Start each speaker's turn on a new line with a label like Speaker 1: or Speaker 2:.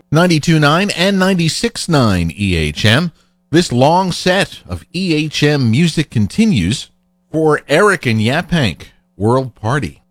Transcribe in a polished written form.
Speaker 1: 92.9 and 96.9 EHM. This long set of EHM music continues for Eric and Yapank World Party.